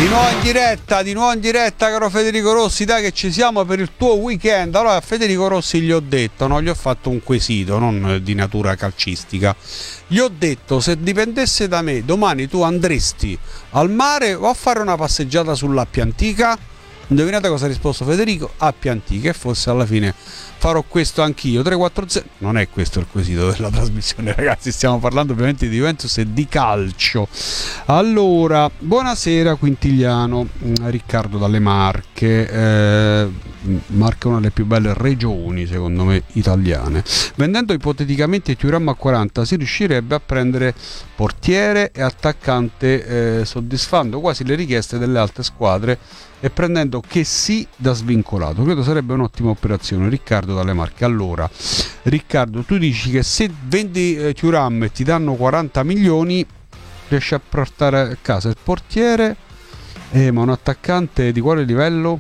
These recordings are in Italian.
Di nuovo in diretta, caro Federico Rossi, dai che ci siamo per il tuo weekend. Allora a Federico Rossi gli ho detto, no, gli ho fatto un quesito, non di natura calcistica. Gli ho detto, se dipendesse da me, domani tu andresti al mare o a fare una passeggiata sull'Appia Antica? Indovinate cosa ha risposto Federico? Appia Antica. E forse alla fine farò questo anch'io. 340. Non è questo il quesito della trasmissione, ragazzi, stiamo parlando ovviamente di Juventus e di calcio. Allora, buonasera Quintigliano. Riccardo dalle Marche. Marche è una delle più belle regioni secondo me italiane. Vendendo ipoteticamente Thuram a 40 si riuscirebbe a prendere portiere e attaccante, soddisfando quasi le richieste delle altre squadre e prendendo che sì da svincolato. Credo sarebbe un'ottima operazione. Riccardo dalle Marche. Allora Riccardo, tu dici che se vendi Thuram e ti danno 40 milioni riesci a portare a casa il portiere, ma un attaccante di quale livello?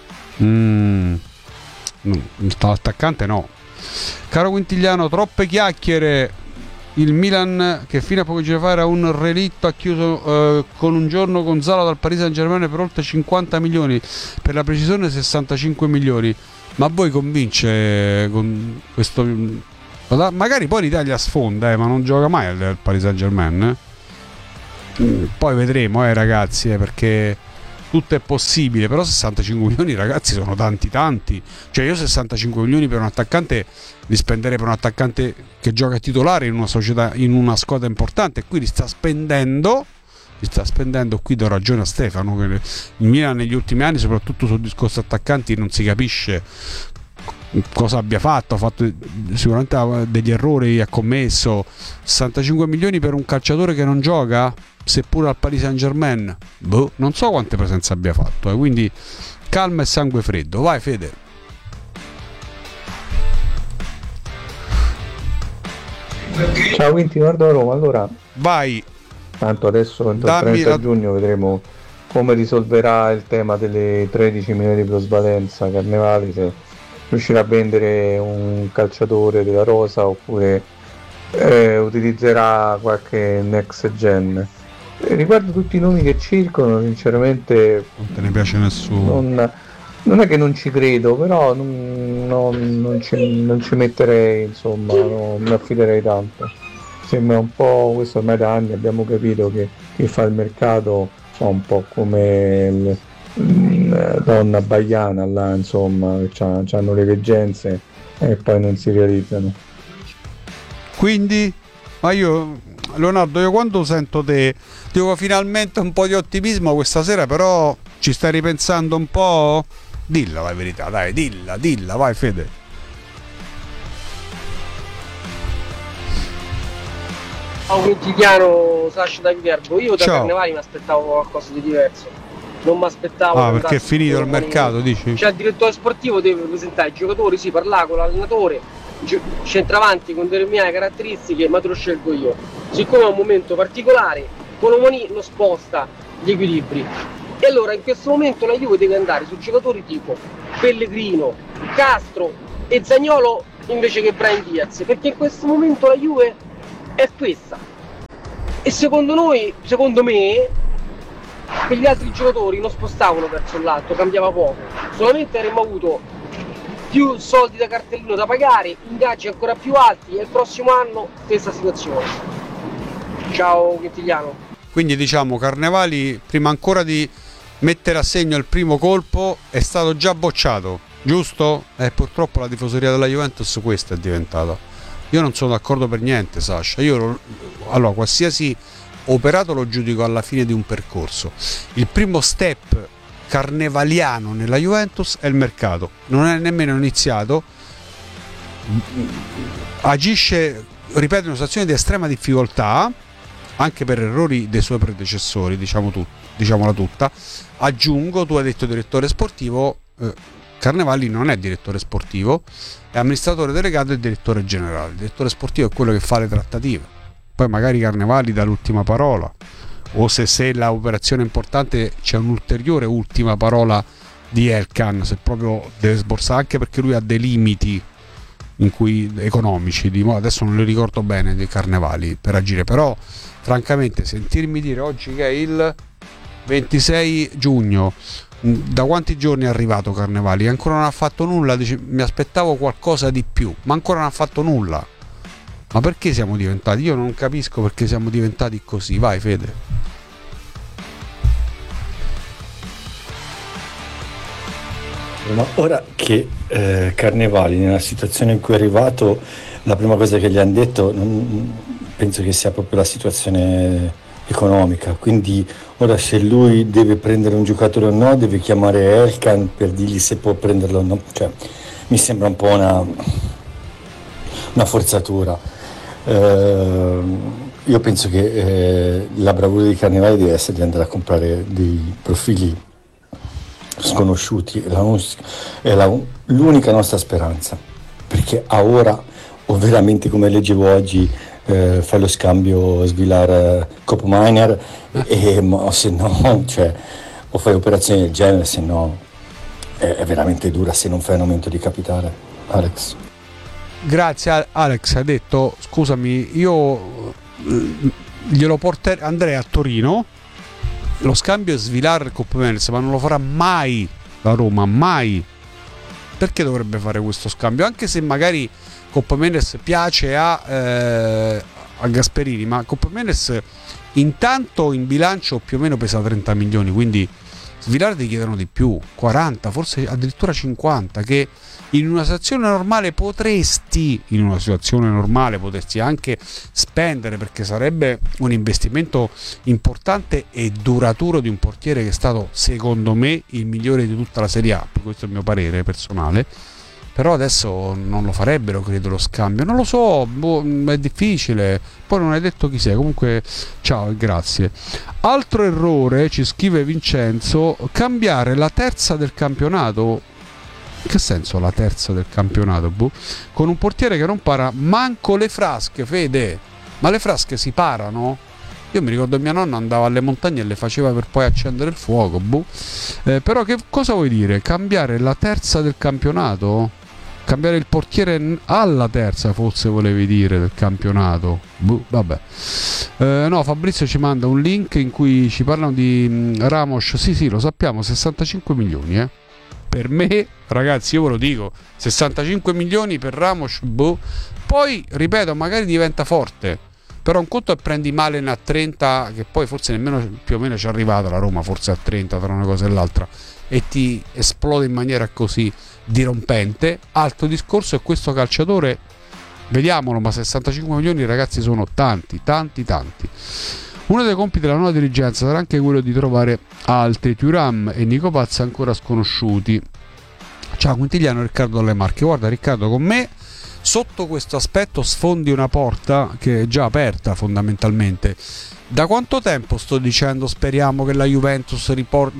L'attaccante no. Caro Quintigliano, troppe chiacchiere. Il Milan che fino a poco giorni fa era un relitto ha chiuso con un giorno Gonzalo dal Paris Saint-Germain per oltre 50 milioni, per la precisione 65 milioni. Ma voi convince con questo? Magari poi l'Italia sfonda, ma non gioca mai al Paris Saint-Germain. Poi vedremo, ragazzi, perché tutto è possibile, però 65 milioni, ragazzi, sono tanti. Cioè io 65 milioni per un attaccante li spenderei per un attaccante che gioca titolare in una società, in una squadra importante, e qui li sta spendendo. Qui do ragione a Stefano, che il Milan negli ultimi anni, soprattutto sul discorso attaccanti, non si capisce cosa abbia fatto. Ha fatto sicuramente degli errori, ha commesso. 65 milioni per un calciatore che non gioca, seppure al Paris Saint-Germain, non so quante presenze abbia fatto, quindi calma e sangue freddo. Vai Fede. Ciao Quinti, guardo Roma. Allora vai. Tanto adesso entro il 30 giugno vedremo come risolverà il tema delle 13 milioni di plusvalenza Carnevali, se riuscirà a vendere un calciatore della rosa oppure utilizzerà qualche next gen. Riguardo tutti i nomi che circolano, sinceramente non te ne piace nessuno. Non è che non ci credo, però non ci metterei, insomma, non mi affiderei tanto. Sembra un po', questo ormai da anni abbiamo capito che chi fa il mercato fa un po' come donna baiana là, insomma, hanno le veggenze e poi non si realizzano. Quindi, ma Leonardo, io quando sento te dico finalmente un po' di ottimismo questa sera, però ci stai ripensando un po'? Dilla la verità, dai, dilla, vai Fede. Ciao Quintigliano, Sasha da Viterbo. Io da Ciao. Carnevali mi aspettavo qualcosa di diverso. Non mi aspettavo. Perché è finito il mercato, dici? Cioè il direttore sportivo deve presentare i giocatori, sì, parlare con l'allenatore, centravanti con determinate caratteristiche, ma te lo scelgo io. Siccome è un momento particolare, Colomani non sposta gli equilibri. E allora in questo momento la Juve deve andare su giocatori tipo Pellegrino, Castro e Zaniolo invece che Brahim Diaz, perché in questo momento la Juve è questa. E secondo me, quegli altri giocatori non spostavano verso l'alto, cambiava poco. Solamente avremmo avuto più soldi da cartellino da pagare, ingaggi ancora più alti e il prossimo anno stessa situazione. Ciao Quintigliano. Quindi diciamo Carnevali, prima ancora di mettere a segno il primo colpo, è stato già bocciato, giusto? Purtroppo la tifoseria della Juventus questa è diventata. Io non sono d'accordo per niente, Sasha. Allora, qualsiasi operato lo giudico alla fine di un percorso. Il primo step carnevaliano nella Juventus è il mercato, non è nemmeno iniziato, agisce, ripeto, in una situazione di estrema difficoltà anche per errori dei suoi predecessori, diciamola tutta. Aggiungo, tu hai detto direttore sportivo, Carnevali non è direttore sportivo, è amministratore delegato e direttore generale. Il direttore sportivo è quello che fa le trattative, poi magari Carnevali dà l'ultima parola, o se l'operazione è importante c'è un'ulteriore ultima parola di Elkann, se proprio deve sborsare, anche perché lui ha dei limiti economici, adesso non li ricordo bene, dei Carnevali per agire. Però francamente sentirmi dire oggi che è il 26 giugno. Da quanti giorni è arrivato Carnevali? Ancora non ha fatto nulla. Dice, mi aspettavo qualcosa di più, ma ancora non ha fatto nulla. Ma perché siamo diventati? Io non capisco perché siamo diventati così. Vai Fede. Ma ora che Carnevali, nella situazione in cui è arrivato, la prima cosa che gli hanno detto penso che sia proprio la situazione economica, quindi ora se lui deve prendere un giocatore o no, deve chiamare Elkan per dirgli se può prenderlo o no, cioè, mi sembra un po' una forzatura. Io penso che la bravura di Carnevali deve essere di andare a comprare dei profili sconosciuti, è l'unica nostra speranza, perché a ora o veramente, come leggevo oggi, fai lo scambio Svilar Cop Miner o se no, cioè, o fai operazioni del genere, se no è veramente dura se non fai un aumento di capitale. Alex, grazie Alex, hai detto scusami, io glielo andrei a Torino. Lo scambio è Svilar Cop Miner, ma non lo farà mai la Roma, mai. Perché dovrebbe fare questo scambio? Anche se magari Coppa Mendes piace a Gasperini, ma Coppa Mendes intanto in bilancio più o meno pesa 30 milioni, quindi Svilar ti chiedono di più, 40, forse addirittura 50, che in una situazione normale potresti anche spendere, perché sarebbe un investimento importante e duraturo di un portiere che è stato secondo me il migliore di tutta la Serie A, questo è il mio parere personale. Però adesso non lo farebbero, credo, lo scambio, non lo so, è difficile, poi non hai detto chi sei. Comunque ciao e grazie. Altro errore, ci scrive Vincenzo, cambiare la terza del campionato. In che senso la terza del campionato? Con un portiere che non para manco le frasche, Fede, ma le frasche si parano? Io mi ricordo mia nonna andava alle montagne e le faceva per poi accendere il fuoco. Però che cosa vuoi dire? Cambiare la terza del campionato? Cambiare il portiere alla terza, forse volevi dire, del campionato. Vabbè. No, Fabrizio ci manda un link in cui ci parlano di Ramos. Sì, lo sappiamo, 65 milioni, Per me, ragazzi, io ve lo dico, 65 milioni per Ramos, Poi, ripeto, magari diventa forte. Però un conto è prendi Malen a 30, che poi forse nemmeno più o meno ci è arrivata la Roma, forse a 30 tra una cosa e l'altra, e ti esplode in maniera così dirompente. Altro discorso è questo calciatore, vediamolo, ma 65 milioni, ragazzi, sono tanti. Uno dei compiti della nuova dirigenza sarà anche quello di trovare altri Thuram e Nico Paz ancora sconosciuti. Ciao Quintigliano, Riccardo dalle Marche. Guarda Riccardo, con me sotto questo aspetto sfondi una porta che è già aperta fondamentalmente. Da quanto tempo sto dicendo speriamo che la Juventus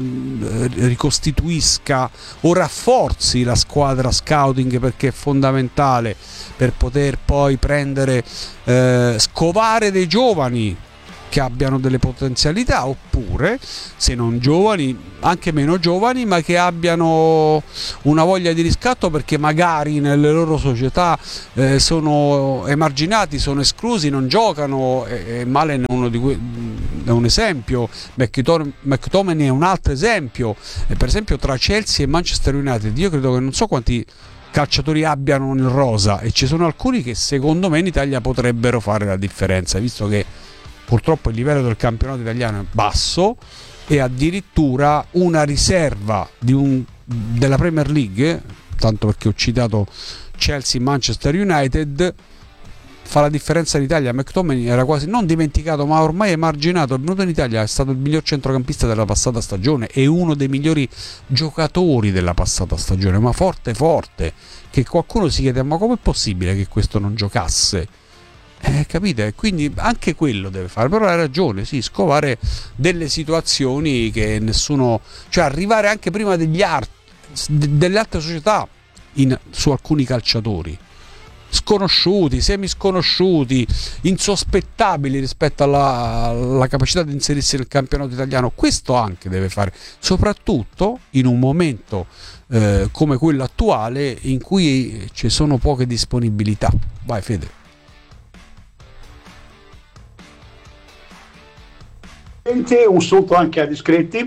ricostituisca o rafforzi la squadra scouting, perché è fondamentale per poter poi prendere, scovare dei giovani che abbiano delle potenzialità, oppure se non giovani, anche meno giovani, ma che abbiano una voglia di riscatto perché magari nelle loro società sono emarginati, sono esclusi, non giocano. Malen è è un esempio, McTominay è un altro esempio. Per esempio tra Chelsea e Manchester United io credo che non so quanti calciatori abbiano nel rosa, e ci sono alcuni che secondo me in Italia potrebbero fare la differenza, visto che purtroppo il livello del campionato italiano è basso e addirittura una riserva della Premier League, tanto perché ho citato Chelsea, Manchester United, fa la differenza in Italia. McTominay era quasi non dimenticato, ma ormai emarginato. È venuto in Italia, è stato il miglior centrocampista della passata stagione e uno dei migliori giocatori della passata stagione, ma forte, che qualcuno si chiede ma com'è possibile che questo non giocasse? Capite? Quindi anche quello deve fare, però hai ragione, sì, scovare delle situazioni che nessuno, cioè arrivare anche prima delle altre società su alcuni calciatori sconosciuti, semisconosciuti, insospettabili rispetto alla capacità di inserirsi nel campionato italiano. Questo anche deve fare, soprattutto in un momento come quello attuale in cui ci sono poche disponibilità. Vai Fede. Un saluto anche a Discretti.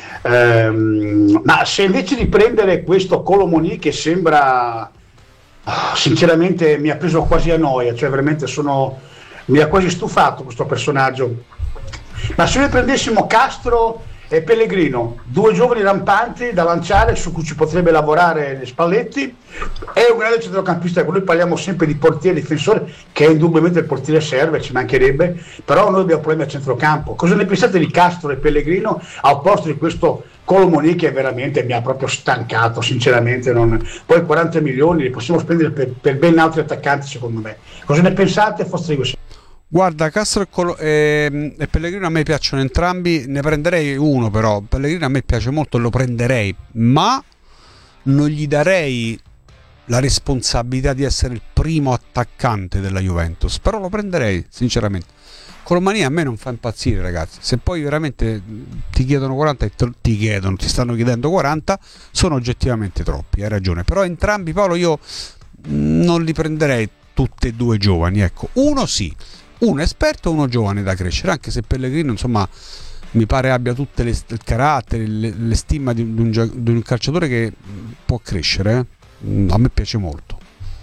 Ma se invece di prendere questo Colomoni che sembra, sinceramente mi ha preso quasi a noia, cioè veramente mi ha quasi stufato questo personaggio, ma se noi prendessimo Castro e Pellegrino, due giovani rampanti da lanciare su cui ci potrebbe lavorare Spalletti, è un grande centrocampista. Noi parliamo sempre di portiere difensore, che indubbiamente il portiere serve, ci mancherebbe, però noi abbiamo problemi a centrocampo. Cosa ne pensate di Castro e Pellegrino al posto di questo Colomoni che veramente mi ha proprio stancato, sinceramente? Poi 40 milioni li possiamo spendere per ben altri attaccanti, secondo me. Cosa ne pensate, Fosterigo? Guarda, Castro e Pellegrino a me piacciono entrambi, ne prenderei uno però. Pellegrino a me piace molto e lo prenderei, ma non gli darei la responsabilità di essere il primo attaccante della Juventus, però lo prenderei sinceramente. Colomani a me non fa impazzire, ragazzi. Se poi veramente ti chiedono 40 e ti stanno chiedendo 40, sono oggettivamente troppi, hai ragione. Però entrambi, Paolo, io non li prenderei tutti e due giovani, ecco. Uno sì, uno esperto e uno giovane da crescere, anche se Pellegrino insomma mi pare abbia tutte il carattere, le stima di un calciatore che può crescere, a me piace molto.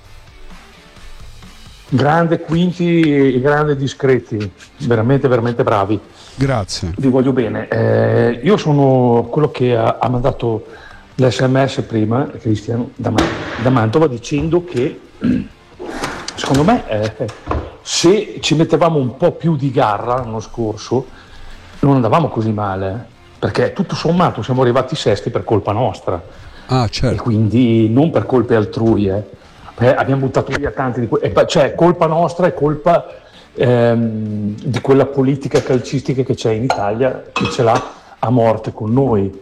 Grande Quinti e grande Discretti, veramente veramente bravi, grazie, vi voglio bene. Io sono quello che ha mandato l'SMS prima, Cristian da Mantova, dicendo che secondo me se ci mettevamo un po' più di garra l'anno scorso non andavamo così male, perché tutto sommato siamo arrivati sesti per colpa nostra, certo. E quindi non per colpe altrui, abbiamo buttato via tanti cioè colpa nostra e colpa di quella politica calcistica che c'è in Italia, che ce l'ha a morte con noi,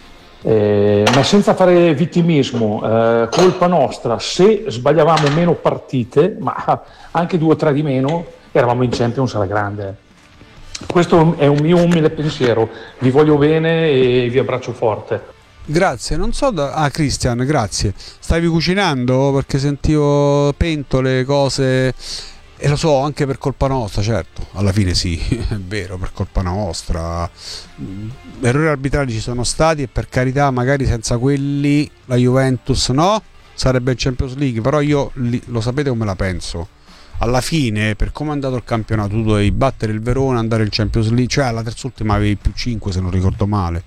ma senza fare vittimismo. Colpa nostra se sbagliavamo meno partite, ma anche 2 o 3 di meno, eravamo in Champions alla grande. Questo è un mio umile pensiero, vi voglio bene e vi abbraccio forte. Grazie, non so Cristian, grazie. Stavi cucinando? Perché sentivo pentole, cose, e lo so, anche per colpa nostra, certo. Alla fine sì, è vero, per colpa nostra. Errori arbitrali ci sono stati e per carità, magari senza quelli la Juventus sarebbe in Champions League, però io lo sapete come la penso. Alla fine, per come è andato il campionato, tu dovevi battere il Verona, andare in Champions League, cioè alla terz'ultima avevi più 5 se non ricordo male,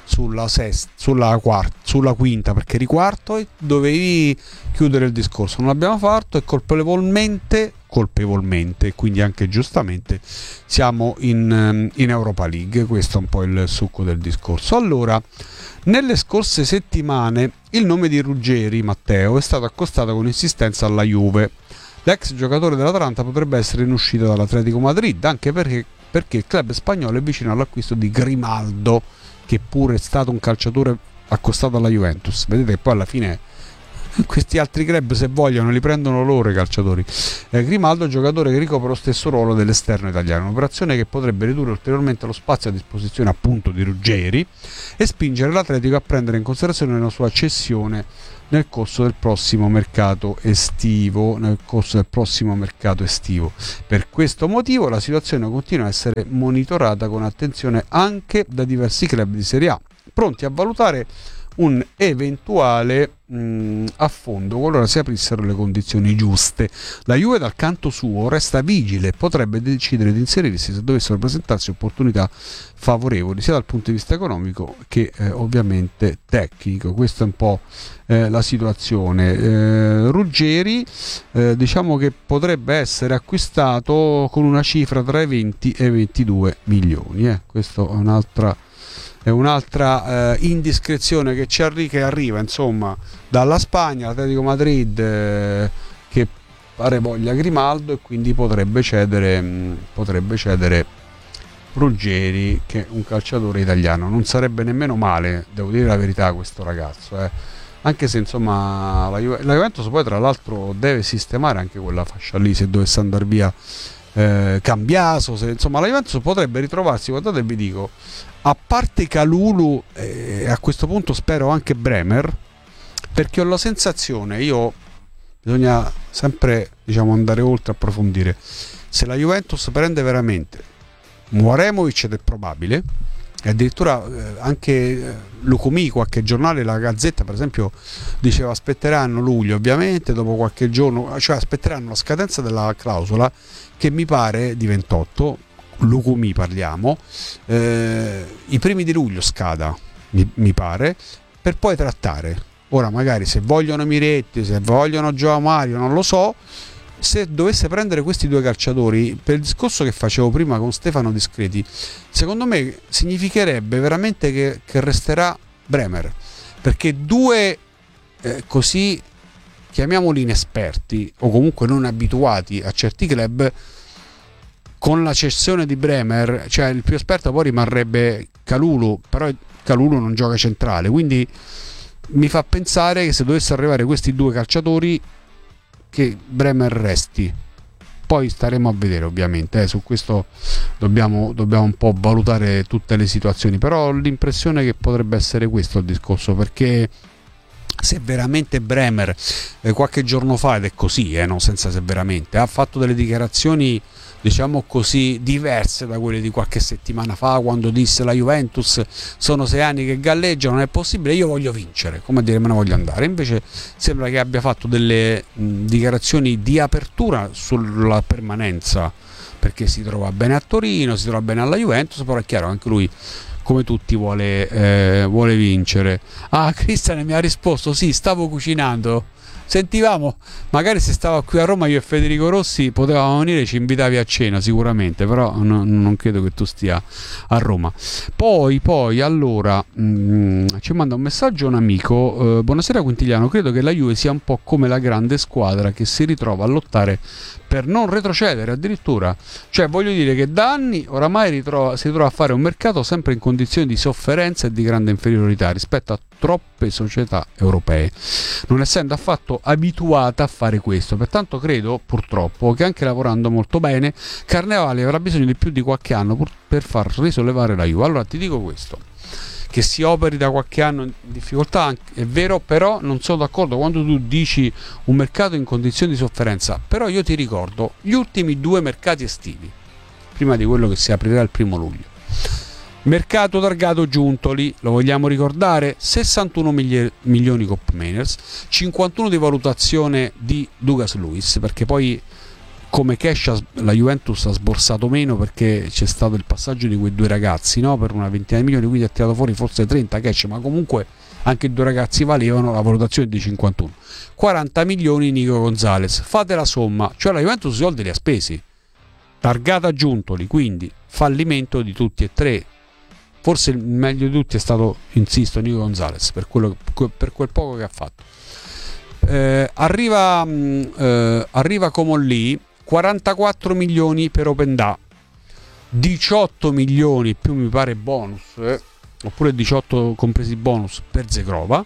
sulla quinta, perché eri quarto e dovevi chiudere il discorso. Non l'abbiamo fatto e colpevolmente, quindi anche giustamente, siamo in Europa League. Questo è un po' il succo del discorso. Allora, nelle scorse settimane il nome di Ruggeri Matteo è stato accostato con insistenza alla Juve. L'ex giocatore dell'Atalanta potrebbe essere in uscita dall'Atletico Madrid, anche perché il club spagnolo è vicino all'acquisto di Grimaldo, che pure è stato un calciatore accostato alla Juventus. Vedete che poi alla fine questi altri club, se vogliono, li prendono loro i calciatori. Grimaldo è un giocatore che ricopre lo stesso ruolo dell'esterno italiano, un'operazione che potrebbe ridurre ulteriormente lo spazio a disposizione appunto di Ruggeri e spingere l'Atletico a prendere in considerazione una sua cessione nel corso del prossimo mercato estivo. Per questo motivo la situazione continua a essere monitorata con attenzione anche da diversi club di Serie A, pronti a valutare un eventuale affondo qualora si aprissero le condizioni giuste. La Juve dal canto suo resta vigile e potrebbe decidere di inserirsi se dovessero presentarsi opportunità favorevoli sia dal punto di vista economico che ovviamente tecnico. Questa è un po' la situazione. Ruggeri diciamo che potrebbe essere acquistato con una cifra tra i 20 e i 22 milioni. Questo è un'altra indiscrezione che arriva insomma dalla Spagna. L'Atletico Madrid che pare voglia Grimaldo e quindi potrebbe cedere Ruggeri, che è un calciatore italiano. Non sarebbe nemmeno male, devo dire la verità, questo ragazzo, anche se insomma la Juventus poi tra l'altro deve sistemare anche quella fascia lì se dovesse andare via Cambiaso, insomma la Juventus potrebbe ritrovarsi, guardate, vi dico, a parte Kalulu e a questo punto spero anche Bremer, perché ho la sensazione, bisogna sempre andare oltre, approfondire, se la Juventus prende veramente Muraremovic ed è probabile, e addirittura anche Lucumi, qualche giornale, la Gazzetta per esempio, diceva aspetteranno luglio, ovviamente dopo qualche giorno, cioè aspetteranno la scadenza della clausola, che mi pare di 28, Lucumi parliamo, i primi di luglio scada, mi pare, per poi trattare. Ora magari se vogliono Miretti, se vogliono Joao Mario, non lo so. Se dovesse prendere questi due calciatori, per il discorso che facevo prima con Stefano Discreti, secondo me significherebbe veramente che resterà Bremer, perché due così, chiamiamoli inesperti o comunque non abituati a certi club, con la cessione di Bremer, cioè il più esperto poi rimarrebbe Kalulu, però Kalulu non gioca centrale, quindi mi fa pensare che se dovesse arrivare questi due calciatori, che Bremer resti. Poi staremo a vedere, ovviamente, su questo dobbiamo un po' valutare tutte le situazioni, però ho l'impressione che potrebbe essere questo il discorso, perché se veramente Bremer qualche giorno fa, ed è così, no, senza se veramente, ha fatto delle dichiarazioni, diciamo così, diverse da quelle di qualche settimana fa, quando disse la Juventus sono 6 anni che galleggia, non è possibile, io voglio vincere, come a dire me ne voglio andare. Invece sembra che abbia fatto delle dichiarazioni di apertura sulla permanenza, perché si trova bene a Torino, si trova bene alla Juventus, però è chiaro anche lui, come tutti, vuole vincere. Cristian mi ha risposto: sì, stavo cucinando. Sentivamo, magari se stava qui a Roma io e Federico Rossi potevamo venire, ci invitavi a cena sicuramente, però non credo che tu stia a Roma. Poi allora ci manda un messaggio un amico: buonasera Quintiliano, credo che la Juve sia un po' come la grande squadra che si ritrova a lottare per non retrocedere addirittura, cioè voglio dire che da anni oramai si trova a fare un mercato sempre in condizioni di sofferenza e di grande inferiorità rispetto a troppe società europee, non essendo affatto abituata a fare questo. Pertanto credo, purtroppo, che anche lavorando molto bene Carnevali avrà bisogno di più di qualche anno per far risollevare la Juve. Allora ti dico questo, che si operi da qualche anno in difficoltà è vero, però non sono d'accordo quando tu dici un mercato in condizioni di sofferenza. Però io ti ricordo gli ultimi 2 mercati estivi, prima di quello che si aprirà il 1 luglio. Mercato targato Giuntoli, lo vogliamo ricordare? 61 milioni Cop Mainers, 51 di valutazione di Douglas Luiz, perché poi come cash la Juventus ha sborsato meno, perché c'è stato il passaggio di quei 2 ragazzi, no? Per una ventina di milioni, quindi ha tirato fuori forse 30 cash, ma comunque anche i 2 ragazzi valevano, la valutazione di 51. 40 milioni Nico Gonzalez, fate la somma, cioè la Juventus i soldi li ha spesi. Targata Giuntoli, quindi fallimento di tutti e 3. Forse il meglio di tutti è stato, insisto, Nico Gonzalez, per quel poco che ha fatto. Arriva Comolli, 44 milioni per Openda, 18 milioni più mi pare bonus, oppure 18 compresi bonus per Zegrova,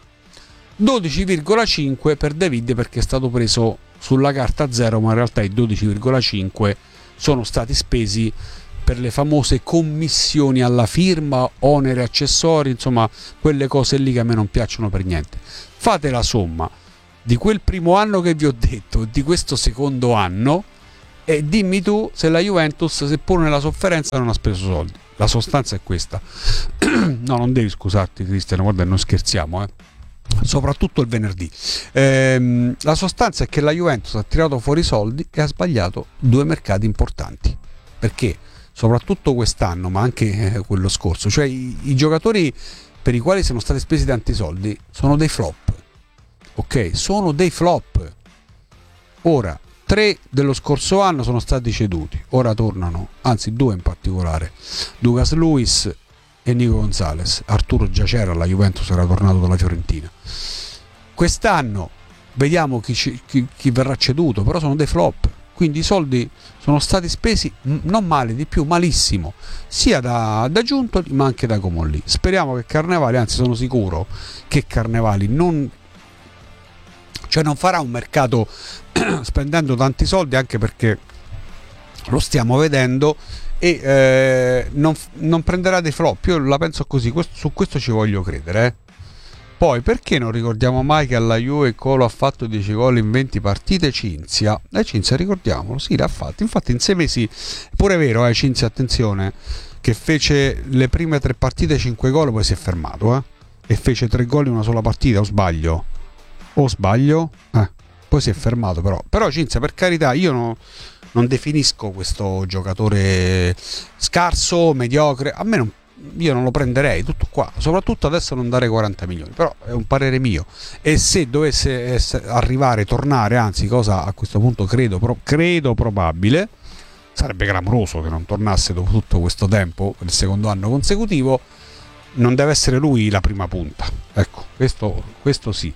12,5 per David, perché è stato preso sulla carta 0, ma in realtà i 12,5 sono stati spesi per le famose commissioni alla firma, oneri accessori, insomma quelle cose lì che a me non piacciono per niente. Fate la somma di quel primo anno che vi ho detto, di questo secondo anno, e dimmi tu se la Juventus, seppur nella sofferenza, non ha speso soldi. La sostanza è questa. No, non devi scusarti Cristiano, guarda, non scherziamo, soprattutto il venerdì. La sostanza è che la Juventus ha tirato fuori soldi e ha sbagliato 2 mercati importanti, perché soprattutto quest'anno, ma anche quello scorso, cioè i giocatori per i quali sono stati spesi tanti soldi sono dei flop, ok? Sono dei flop. Ora 3 dello scorso anno sono stati ceduti, ora tornano, anzi 2 in particolare, Douglas Luiz e Nico Gonzalez. Arturo già c'era, la Juventus era tornato dalla Fiorentina. Quest'anno vediamo chi verrà ceduto, però sono dei flop. Quindi i soldi sono stati spesi non male, di più malissimo, sia da Giuntoli ma anche da Comolli. Speriamo che Carnevali, anzi sono sicuro che Carnevali non farà un mercato spendendo tanti soldi, anche perché lo stiamo vedendo, e non prenderà dei flop. Io la penso così, su questo ci voglio credere, Poi perché non ricordiamo mai che alla Juve Colo ha fatto 10 gol in 20 partite? Cinzia, Cinzia, ricordiamolo, sì, l'ha fatto, infatti in 6 mesi, pure è vero, Cinzia, attenzione, che fece le prime 3 partite 5 gol, poi si è fermato, e fece 3 gol in una sola partita, o sbaglio? Poi si è fermato, però Cinzia, per carità, io non definisco questo giocatore scarso, mediocre, io non lo prenderei, tutto qua, soprattutto adesso non dare 40 milioni, però è un parere mio, e se dovesse arrivare, tornare, anzi, cosa a questo punto credo probabile, sarebbe clamoroso che non tornasse dopo tutto questo tempo, il secondo anno consecutivo, non deve essere lui la prima punta, ecco, questo sì.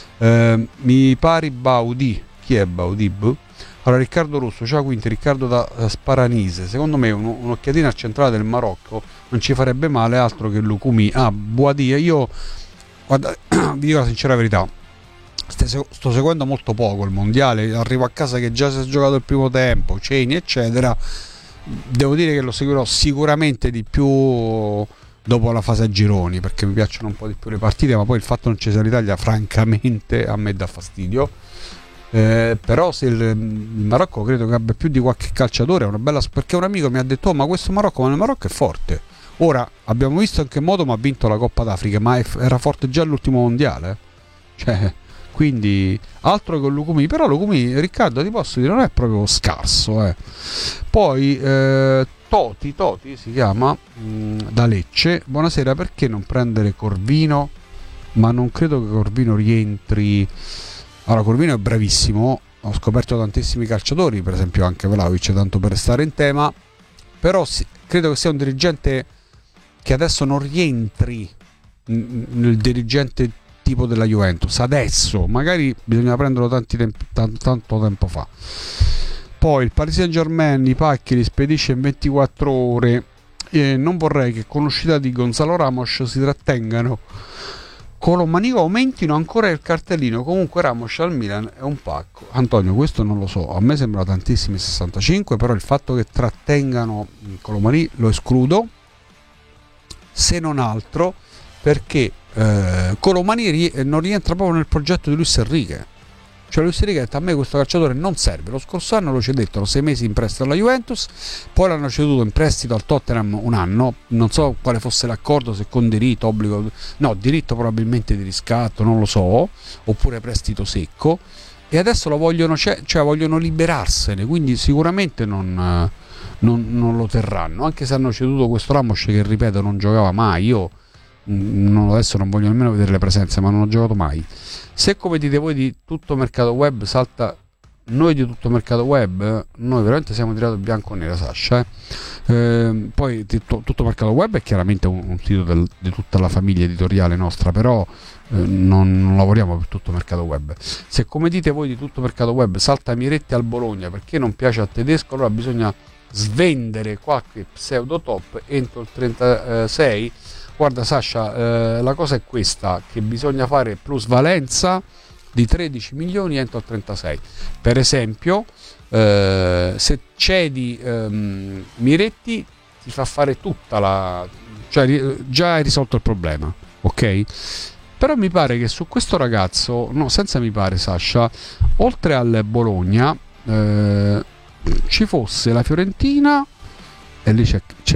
Mi pari Baudi, chi è Baudi? Allora, Riccardo Russo, ciao, quindi Riccardo da Sparanise, secondo me un'occhiatina a centrale del Marocco non ci farebbe male, altro che Lukumi. Boadia, io guarda, vi dico la sincera verità, sto seguendo molto poco il mondiale, arrivo a casa che già si è giocato il primo tempo, ceni eccetera, devo dire che lo seguirò sicuramente di più dopo la fase a gironi, perché mi piacciono un po' di più le partite, ma poi il fatto non ci sia l'Italia francamente a me dà fastidio. Però se il Marocco credo che abbia più di qualche calciatore, è una bella, perché un amico mi ha detto ma questo Marocco, ma il Marocco è forte. Ora abbiamo visto in che modo ma ha vinto la Coppa d'Africa, ma era forte già all'ultimo mondiale, cioè, quindi altro che Lukumi, però Lukumi, Riccardo, ti posso dire, non è proprio scarso. Poi Toti si chiama, da Lecce, buonasera, perché non prendere Corvino? Ma non credo che Corvino rientri. Allora, Corvino è bravissimo, ho scoperto tantissimi calciatori, per esempio anche Vlahovic, tanto per stare in tema, però credo che sia un dirigente che adesso non rientri nel dirigente tipo della Juventus, adesso, magari bisogna prenderlo tanto tempo fa. Poi il Paris Saint-Germain i pacchi li spedisce in 24 ore, non vorrei che con l'uscita di Gonzalo Ramos si trattengano con lo manico, aumentino ancora il cartellino. Comunque Ramos al Milan è un pacco. Antonio, questo non lo so, a me sembra tantissimi 65, però il fatto che trattengano Colomani lo escludo, se non altro perché Colomani non rientra proprio nel progetto di Luis Enrique. Cioè Luis Enrique ha detto: a me questo calciatore non serve. Lo scorso anno lo cedettero 6 mesi in prestito alla Juventus, poi l'hanno ceduto in prestito al Tottenham un anno, non so quale fosse l'accordo, se con diritto, obbligo, no, diritto probabilmente di riscatto, non lo so, oppure prestito secco, e adesso lo vogliono, cioè vogliono liberarsene, quindi sicuramente non lo terranno, anche se hanno ceduto questo Ramos che, ripeto, non giocava mai. Io adesso non voglio nemmeno vedere le presenze, ma non ho giocato mai. Se, come dite voi, di tutto mercato web salta, noi di tutto mercato web, noi veramente siamo tirato bianco o nera, Sasha. Poi tutto mercato web è chiaramente un sito di tutta la famiglia editoriale nostra, però non lavoriamo per tutto mercato web. Se, come dite voi, di tutto mercato web salta Miretti al Bologna perché non piace al tedesco, allora bisogna svendere qualche pseudo top entro il 36. Guarda Sasha, la cosa è questa, che bisogna fare plusvalenza di 13 milioni entro il 36. Per esempio, se cedi Miretti ti fa fare tutta cioè già hai risolto il problema, ok? Però mi pare che su questo ragazzo, no, senza mi pare Sasha, oltre al Bologna ci fosse la Fiorentina, e lì c'è